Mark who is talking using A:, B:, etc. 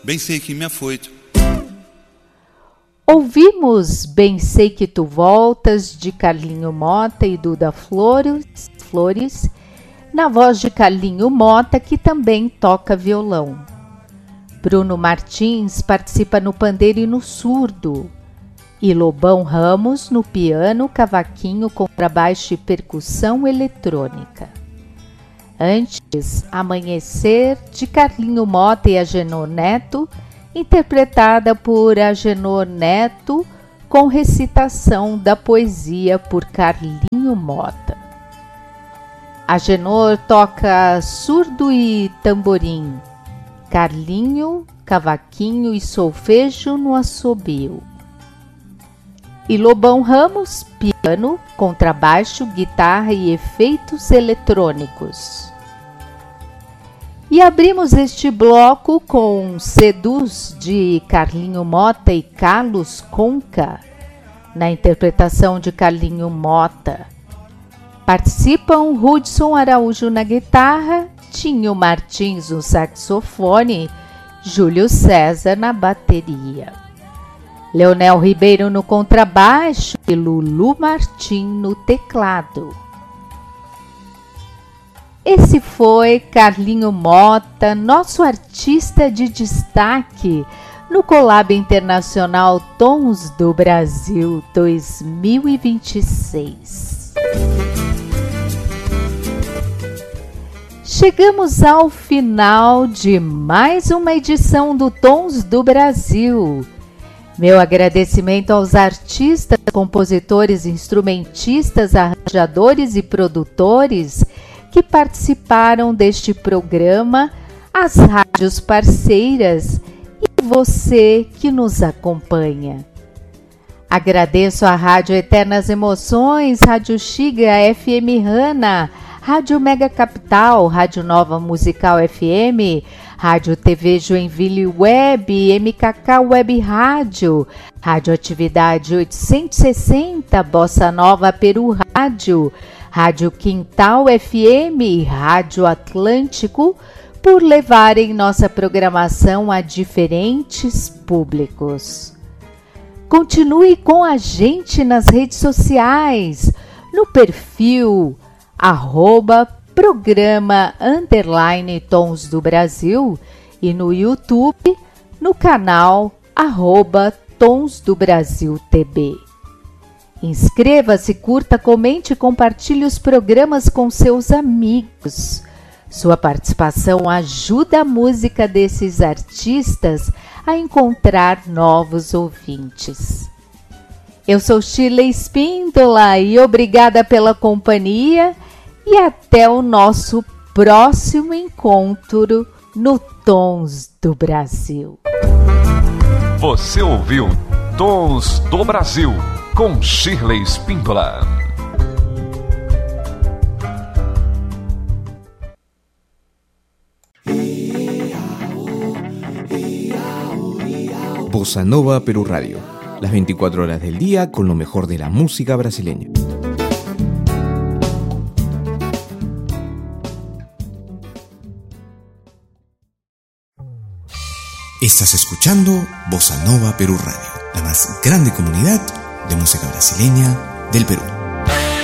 A: Bem Sei Que Me Afoito.
B: Ouvimos Bem Sei Que Tu Voltas, de Carlinho Mota e Duda Flores, na voz de Carlinho Mota, que também toca violão. Bruno Martins participa no pandeiro e no surdo. E Lobão Ramos no piano, cavaquinho, contrabaixo e percussão eletrônica. Antes, Amanhecer, de Carlinho Mota e Agenor Neto, interpretada por Agenor Neto, com recitação da poesia por Carlinho Mota. Agenor toca surdo e tamborim, Carlinho, cavaquinho e solfejo no assobio. E Lobão Ramos, piano, contrabaixo, guitarra e efeitos eletrônicos. E abrimos este bloco com Seduz, de Carlinho Mota e Carlos Conca, na interpretação de Carlinho Mota. Participam Hudson Araújo na guitarra, Tinho Martins no saxofone, Júlio César na bateria. Leonel Ribeiro no contrabaixo e Lulu Martim no teclado. Esse foi Carlinho Mota, nosso artista de destaque no Collab Internacional Tons do Brasil 2026. Chegamos ao final de mais uma edição do Tons do Brasil. Meu agradecimento aos artistas, compositores, instrumentistas, arranjadores e produtores que participaram deste programa, às rádios parceiras e você que nos acompanha. Agradeço à Rádio Eternas Emoções, Rádio Xiga, FM Rana, Rádio Mega Capital, Rádio Nova Musical FM, Rádio TV Joinville Web, MKK Web Rádio, Rádio Atividade 860, Bossa Nova Peru Rádio, Rádio Quintal FM, Rádio Atlântico, por levarem nossa programação a diferentes públicos. Continue com a gente nas redes sociais, no perfil @programa_Tons do Brasil e no YouTube, no canal @Tons do Brasil TB. Inscreva-se, curta, comente e compartilhe os programas com seus amigos. Sua participação ajuda a música desses artistas a encontrar novos ouvintes. Eu sou Shirley Espíndola e obrigada pela companhia e até o nosso próximo encontro no Tons do Brasil.
C: Você ouviu Tons do Brasil com Shirley Espíndola.
D: Bossa Nova Perú Radio, las 24 horas del día con lo mejor de la música brasileña. Estás escuchando Bossa Nova Perú Radio, la más grande comunidad de música brasileña del Perú.